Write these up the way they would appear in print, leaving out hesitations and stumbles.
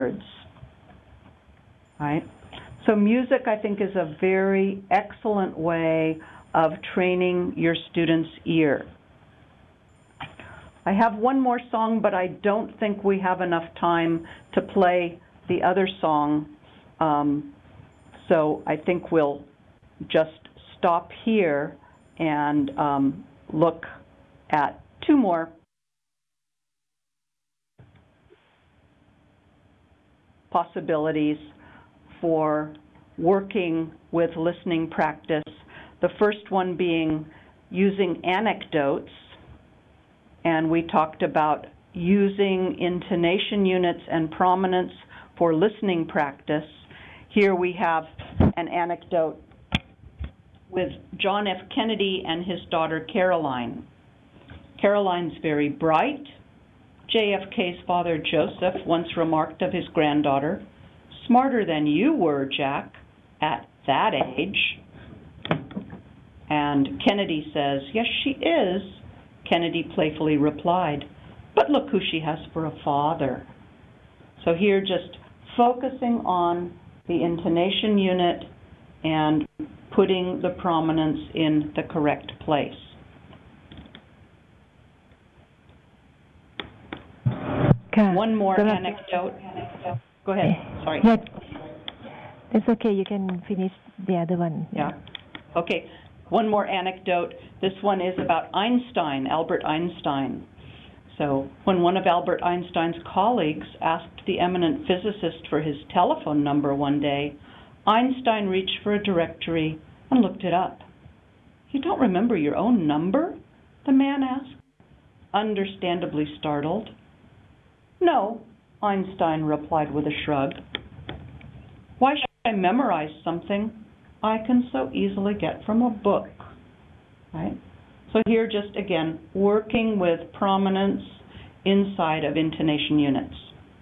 right? So music, I think, is a very excellent way of training your students' ear. I have one more song, but I don't think we have enough time to play the other song. So I think we'll just stop here and look at two more. Possibilities for working with listening practice. The first one being using anecdotes, and we talked about using intonation units and prominence for listening practice. Here we have an anecdote with John F. Kennedy and his daughter Caroline. Caroline's very bright. JFK's father Joseph once remarked of his granddaughter, "Smarter than you were, Jack, at that age." And Kennedy says, "Yes, she is." Kennedy playfully replied, "But look who she has for a father." So here just focusing on the intonation unit and putting the prominence in the correct place. One more anecdote. Go ahead. Sorry. Yeah. It's okay. You can finish the other one. Yeah. Okay. One more anecdote. This one is about Einstein, Albert Einstein. So when one of Albert Einstein's colleagues asked the eminent physicist for his telephone number one day, Einstein reached for a directory and looked it up. "You don't remember your own number?" the man asked, understandably startled. "No," Einstein replied with a shrug. "Why should I memorize something I can so easily get from a book?" Right? So here just again, working with prominence inside of intonation units.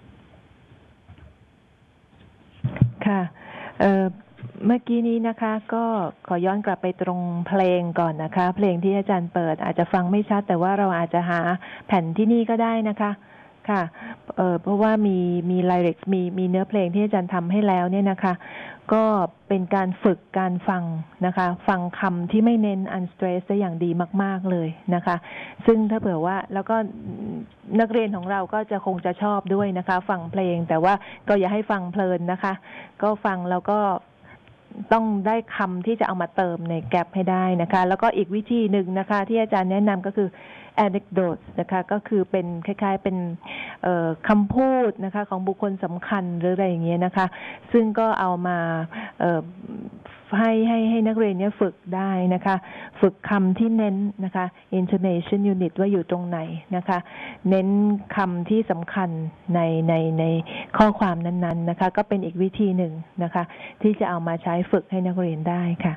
ค่ะเมื่อกี้นี้นะคะก็ขอย้อนกลับไปตรงเพลงก่อนนะคะเพลงที่อาจารย์เปิดอาจจะฟังไม่ชัดแต่ว่าเราอาจจะหาแผ่นที่นี่ก็ได้นะคะค่ะเพราะว่ามีไลริกส์มีเนื้อเพลงที่อาจารย์ทำให้แล้วเนี่ยนะคะก็เป็นการฝึกการฟังนะคะฟังคำที่ไม่เน้น unstressed ได้อย่างดีมากๆเลยนะคะซึ่งถ้าเผื่อว่าแล้วก็นักเรียนของเราก็จะคงจะชอบด้วยนะคะฟังเพลงแต่ว่าก็อย่าให้ฟังเพลินนะคะก็ฟังแล้วก็ต้องได้คำที่จะเอามาเติมในแกปให้ได้นะคะแล้วก็อีกวิธีหนึ่งนะคะที่อาจารย์แนะนำก็คือ anecdotes นะคะก็คือเป็นคล้ายๆเป็นคำพูดนะคะของบุคคลสำคัญหรืออะไรอย่างเงี้ยนะคะซึ่งก็เอามาให้นักเรียนเนี่ยฝึกได้นะคะฝึกคำที่เน้นนะคะ intonation unit ว่าอยู่ตรงไหนนะคะเน้นคำที่สำคัญในข้อความนั้นๆนะคะก็เป็นอีกวิธีหนึ่งนะคะที่จะเอามาใช้ฝึกให้นักเรียนได้ค่ะ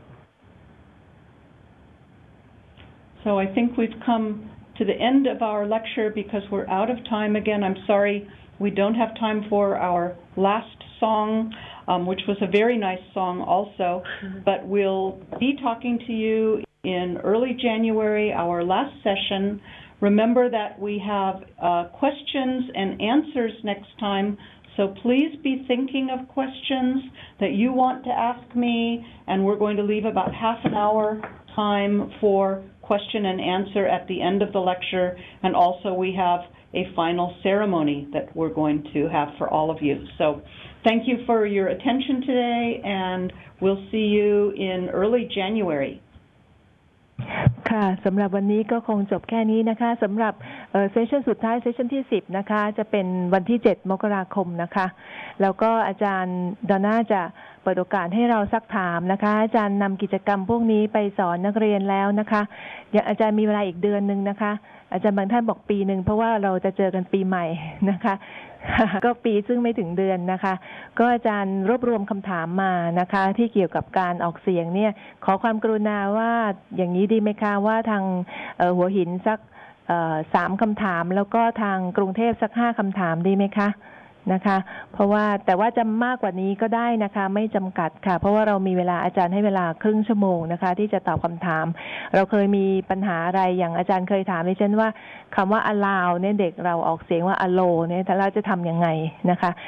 So I think we've come to the end of our lecture because we're out of time again. I'm sorry we don't have time for our last song, which was a very nice song also, but we'll be talking to you in early January, our last session. Remember that we have questions and answers next time, so please be thinking of questions that you want to ask me, and we're going to leave about half an hour time for question and answer at the end of the lecture, and also we have a final ceremony that we're going to have for all of you. So thank you for your attention today, and we'll see you in early January. ค่ะสำหรับวันนี้ก็คงจบแค่นี้นะคะสำหรับเซสชั่นสุดท้ายเซสชั่นที่10นะคะจะเป็นวันที่7 มกราคมนะคะแล้วก็อาจารย์ดอนน่าจะเปิดโอกาสให้เราซักถามนะคะอาจารย์นำกิจกรรมพวกนี้ไปสอนนักเรียนแล้วนะคะอย่างอาจารย์มีเวลาอีกเดือนนึงนะคะอาจารย์บางท่านบอกปีนึงเพราะว่าเราจะเจอกันปีใหม่นะคะก็ปีซึ่งไม่ถึงเดือนนะคะก็อาจารย์รวบรวมคำถามมานะคะที่เกี่ยวกับการออกเสียงเนี่ยขอความกรุณาว่าอย่างนี้ดีไหมคะว่าทางหัวหินสัก3 คำถามแล้วก็ทางกรุงเทพสัก5 คำถามดีไหมคะนะคะเพราะว่าแต่ว่าจะมากกว่านี้ก็ได้นะคะไม่จำกัดค่ะเพราะว่าเรามีเวลาอาจารย์ให้เวลาครึ่งชั่วโมงนะคะที่จะตอบคำถามเราเคยมีปัญหาอะไรอย่างอาจารย์เคยถามดิฉันว่าคำว่า allow เนี่ยเด็กเราออกเสียงว่า allow เนี่ยเราจะทำยังไงนะคะ